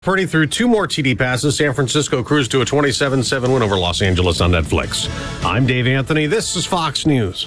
Purdy threw two more TD passes. San Francisco cruised to a 27-7 win over Los Angeles on Netflix. I'm Dave Anthony. This is Fox News.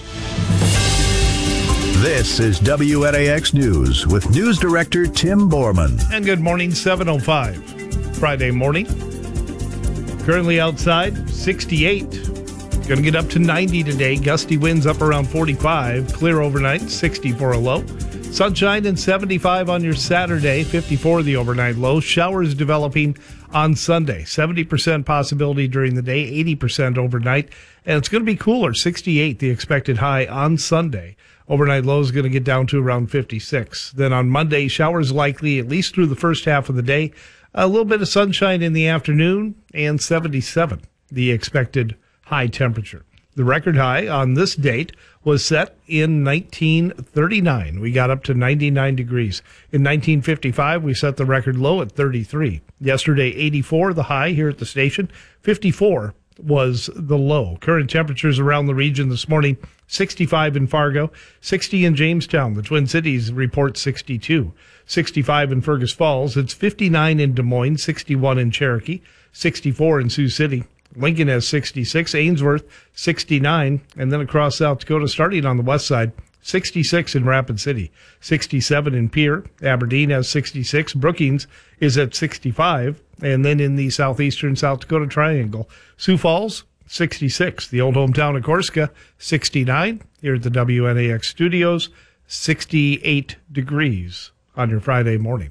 This is WNAX News with News Director Tim Borman. And good morning, 7:05, Friday morning. Currently outside, 68. Going to get up to 90 today. Gusty winds up around 45. Clear overnight, 60 for a low. Sunshine and 75 on your Saturday, 54 the overnight low. Showers developing on Sunday. 70% possibility during the day, 80% overnight. And it's going to be cooler, 68 the expected high on Sunday. Overnight low is going to get down to around 56. Then on Monday, showers likely at least through the first half of the day. A little bit of sunshine in the afternoon and 77 the expected high temperature. The record high on this date was set in 1939. We got up to 99 degrees. In 1955, we set the record low at 33. Yesterday, 84, the high here at the station. 54 was the low. Current temperatures around the region this morning, 65 in Fargo, 60 in Jamestown. The Twin Cities report 62. 65 in Fergus Falls. It's 59 in Des Moines, 61 in Cherokee, 64 in Sioux City. Lincoln has 66, Ainsworth 69, and then across South Dakota, starting on the west side, 66 in Rapid City, 67 in Pierre. Aberdeen has 66. Brookings is at 65, and then in the southeastern South Dakota Triangle, Sioux Falls 66. The old hometown of Corsica 69. Here at the WNAX studios, 68 degrees on your Friday morning.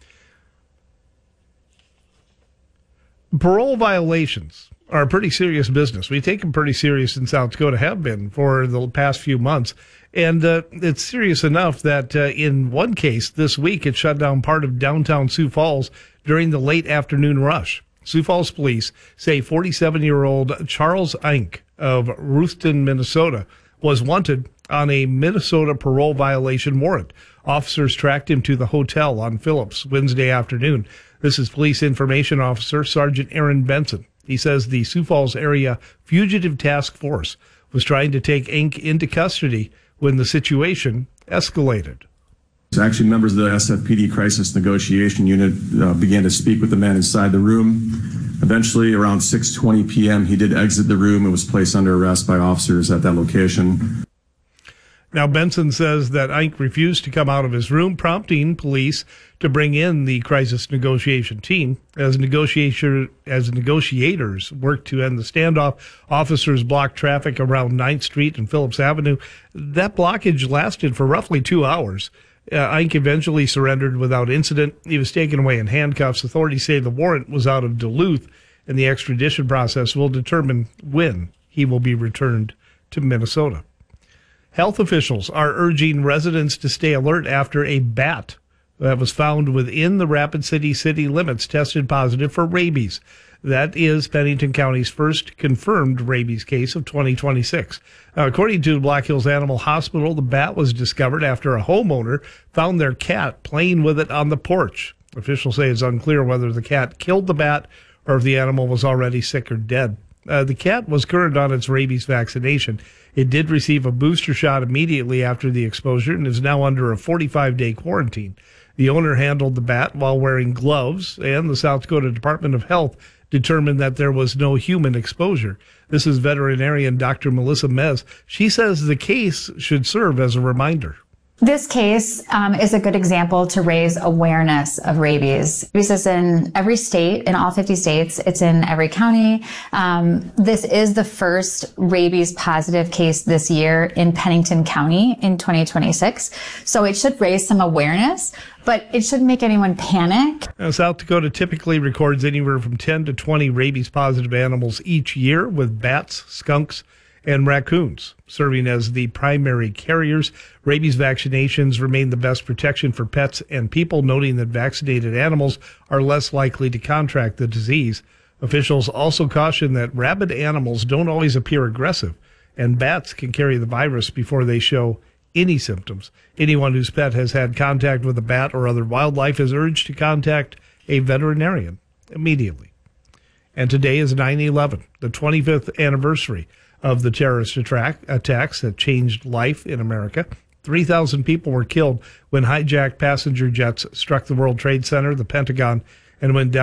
Parole violations are pretty serious business. We take them pretty serious in South Dakota, have been for the past few months. And it's serious enough that in one case this week, it shut down part of downtown Sioux Falls during the late afternoon rush. Sioux Falls police say 47-year-old Charles Eink of Ruthven, Minnesota, was wanted on a Minnesota parole violation warrant. Officers tracked him to the hotel on Phillips Wednesday afternoon. This is Police Information Officer Sergeant Aaron Benson. He says the Sioux Falls Area Fugitive Task Force was trying to take Eink into custody when the situation escalated. Actually, members of the SFPD Crisis Negotiation Unit began to speak with the man inside the room. Eventually, around 6:20 p.m., he did exit the room and was placed under arrest by officers at that location. Now, Benson says that Eink refused to come out of his room, prompting police to bring in the crisis negotiation team. As negotiators worked to end the standoff, officers blocked traffic around 9th Street and Phillips Avenue. That blockage lasted for roughly 2 hours. Eink eventually surrendered without incident. He was taken away in handcuffs. Authorities say the warrant was out of Duluth, and the extradition process will determine when he will be returned to Minnesota. Health officials are urging residents to stay alert after a bat that was found within the Rapid City city limits tested positive for rabies. That is Pennington County's first confirmed rabies case of 2026. According to Black Hills Animal Hospital, the bat was discovered after a homeowner found their cat playing with it on the porch. Officials say it's unclear whether the cat killed the bat or if the animal was already sick or dead. The cat was current on its rabies vaccination. It did receive a booster shot immediately after the exposure and is now under a 45-day quarantine. The owner handled the bat while wearing gloves, and the South Dakota Department of Health determined that there was no human exposure. This is veterinarian Dr. Melissa Mez. She says the case should serve as a reminder. This case is a good example to raise awareness of rabies. Rabies is in every state, in all 50 states. It's in every county. This is the first rabies positive case this year in Pennington County in 2026. So it should raise some awareness, but it shouldn't make anyone panic. Now, South Dakota typically records anywhere from 10 to 20 rabies positive animals each year, with bats, skunks, and raccoons serving as the primary carriers. Rabies vaccinations remain the best protection for pets and people, noting that vaccinated animals are less likely to contract the disease. Officials also caution that rabid animals don't always appear aggressive, and bats can carry the virus before they show any symptoms. Anyone whose pet has had contact with a bat or other wildlife is urged to contact a veterinarian immediately. And today is 9/11, the 25th anniversary of the terrorist attacks that changed life in America. 3,000 people were killed when hijacked passenger jets struck the World Trade Center, the Pentagon, and went down